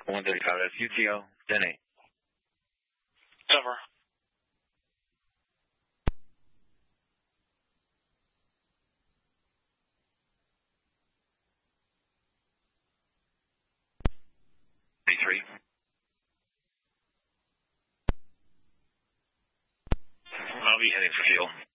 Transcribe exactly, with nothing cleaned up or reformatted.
one thirty-five, that's U T O, ten eight. Over. three. I'll be heading for fuel.